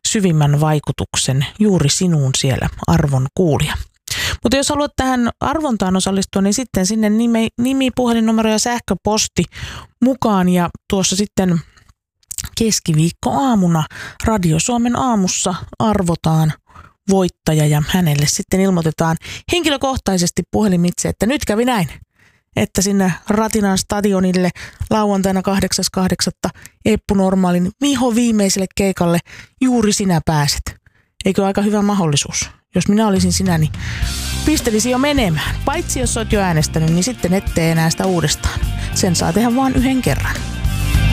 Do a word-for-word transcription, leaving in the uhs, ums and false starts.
syvimmän vaikutuksen juuri sinuun siellä, arvon kuulija. Mutta jos haluat tähän arvontaan osallistua, niin sitten sinne nimi, nimi puhelinnumero ja sähköposti mukaan. Ja tuossa sitten keskiviikkoaamuna Radio Suomen aamussa arvotaan voittaja ja hänelle sitten ilmoitetaan henkilökohtaisesti puhelimitse, että nyt kävi näin, että sinne Ratinan stadionille lauantaina kahdeksas kahdeksatta Eppu Normaalin viho viimeiselle keikalle juuri sinä pääset. Eikö aika hyvä mahdollisuus? Jos minä olisin sinä, niin pistelisin jo menemään. Paitsi jos olet jo äänestänyt, niin sitten ettei enää sitä uudestaan. Sen saa tehdä vain yhden kerran.